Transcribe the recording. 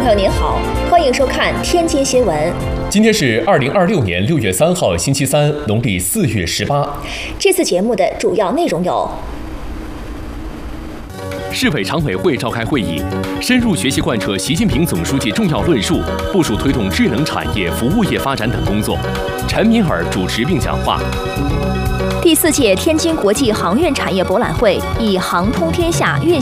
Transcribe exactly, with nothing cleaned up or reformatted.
友您好，欢迎收看天津新闻。 今天是二零二六年六月三号，星期三，农历四月十八。 这次节目的主要内容有： 市委常委会召开会议，深入学习贯彻习近平总书记重要论述，部署推动智能产业、服务业发展等工作。陈敏尔主持并讲话。 第四届天津国际航运产业博览会以“航通天下”运